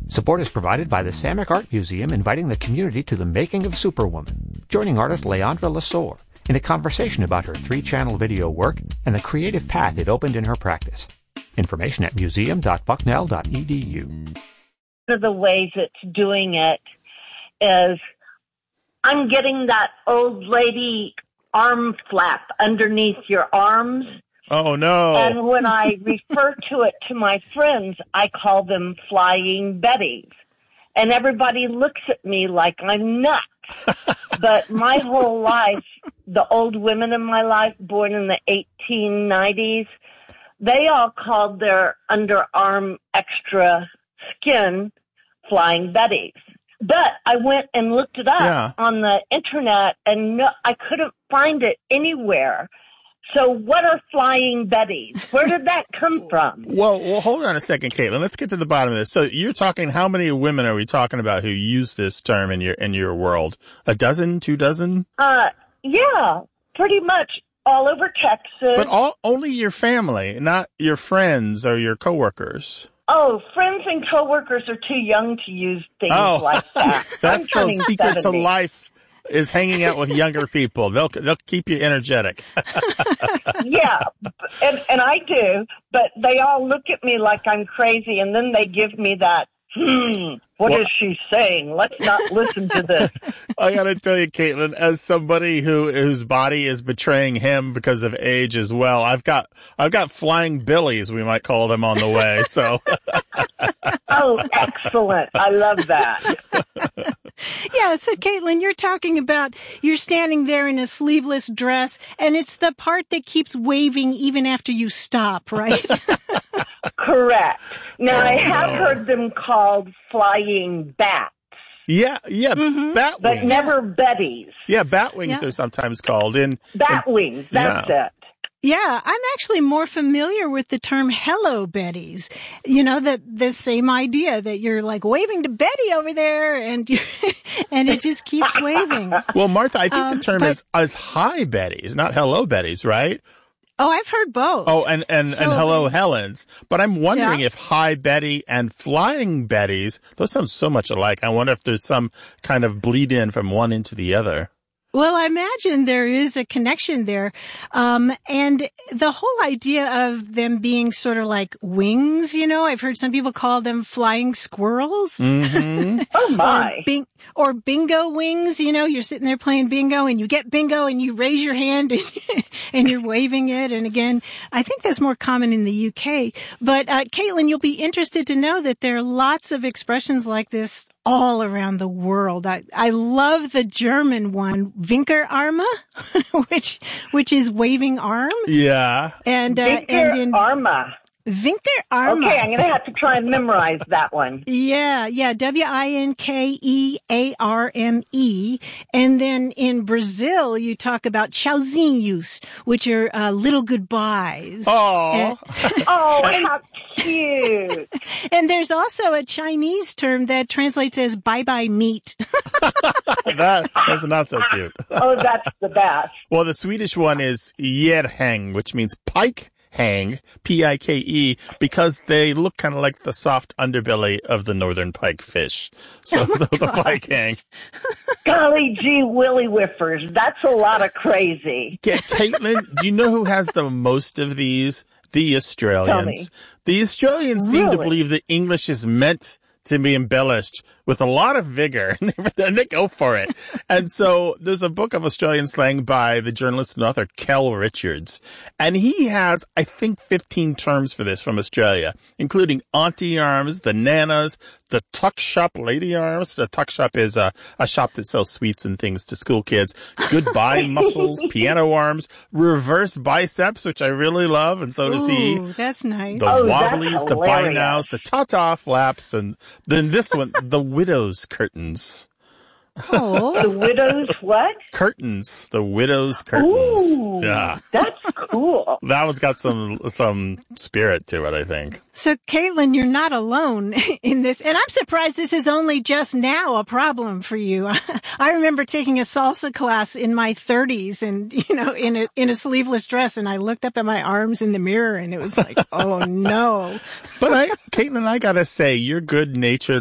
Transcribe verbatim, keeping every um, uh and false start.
Support is provided by the Samick Art Museum, inviting the community to the making of Superwoman, joining artist Leandra Lesueur in a conversation about her three-channel video work and the creative path it opened in her practice. Information at museum dot bucknell dot e d u. One of the ways it's doing it is I'm getting that old lady arm flap underneath your arms. Oh, no. And when I refer to it to my friends, I call them Flying Betties. And everybody looks at me like I'm nuts. But my whole life, the old women in my life, born in the eighteen nineties, they all called their underarm extra skin Flying Betties. But I went and looked it up yeah. on the internet, and no, I couldn't find it anywhere. So what are Flying Betties? Where did that come from? Well, well, hold on a second, Caitlin. Let's get to the bottom of this. So you're talking, how many women are we talking about who use this term in your in your world? A dozen, two dozen? Uh, yeah, pretty much all over Texas. But all only your family, not your friends or your coworkers. Oh, friends and coworkers are too young to use things oh, like that. That's the secret to life. Is hanging out with younger people. They'll they'll keep you energetic. Yeah, and, and I do, but they all look at me like I'm crazy, and then they give me that, hmm, what well, is she saying? Let's not listen to this. I got to tell you, Caitlin, as somebody who whose body is betraying him because of age as well, I've got I've got flying billies, we might call them, on the way. So. Oh, excellent. I love that. Yeah, so Caitlin, you're talking about you're standing there in a sleeveless dress, and it's the part that keeps waving even after you stop, right? Correct. Now, oh, I have no. heard them called flying bats. Yeah, yeah, mm-hmm. bat wings. But never betties. Yeah, bat wings yeah. are sometimes called. In, bat in, wings, that's yeah. it. Yeah, I'm actually more familiar with the term hello Betties. You know, that the same idea that you're like waving to Betty over there and you and it just keeps waving. Well, Martha, I think um, the term but, is, is hi Betties, not hello Betties, right? Oh, I've heard both. Oh, and, and, and hello Helens. But I'm wondering yeah. if hi Betty and flying Betties, those sound so much alike. I wonder if there's some kind of bleed in from one into the other. Well, I imagine there is a connection there. Um, and the whole idea of them being sort of like wings, you know, I've heard some people call them flying squirrels. Mm-hmm. Oh, my. Or, bing- or bingo wings, you know, you're sitting there playing bingo and you get bingo and you raise your hand and, and you're waving it. And again, I think that's more common in the U K. But, uh, Caitlin, you'll be interested to know that there are lots of expressions like this all around the world. I, I love the German one, Winkerarme, which, which is waving arm. Yeah. And, uh, and in Winkerarme. Winkerarme. Okay, I'm going to have to try and memorize that one. Yeah, yeah, W I N K E A R M E. And then in Brazil, you talk about tchauzinhos, which are uh, little goodbyes. Oh, and, oh, how cute. And there's also a Chinese term that translates as bye-bye meat. that, that's not so cute. Oh, that's the best. Well, the Swedish one is järhäng, which means pike hang, P I K E, because they look kind of like the soft underbelly of the northern pike fish. So oh the, the pike gosh. hang. Golly gee willy whiffers. That's a lot of crazy. Yeah, Caitlin, do you know who has the most of these? The Australians. The Australians seem Really? to believe that English is meant to be embellished with a lot of vigor, and they go for it. And so there's a book of Australian slang by the journalist and author Kel Richards, and he has, I think, fifteen terms for this from Australia, including auntie arms, the nanas, the tuck shop lady arms. The tuck shop is a, a shop that sells sweets and things to school kids. Goodbye muscles, piano arms, reverse biceps, which I really love, and so does he. Ooh, that's nice. The Oh, wobblies, that's the buy hilarious. nows, the ta-ta flaps, and then this one, the widow's curtains. Oh, The widow's what? Curtains. The widow's curtains. Ooh, Yeah. that's cool. That one's got some some spirit to it, I think. so Caitlin, you're not alone in this. And I'm surprised this is only just now a problem for you. I remember taking a salsa class in my thirties and, you know, in a, in a sleeveless dress. And I looked up at my arms in the mirror and it was like, oh no. But I, Caitlin, I gotta say, your good-natured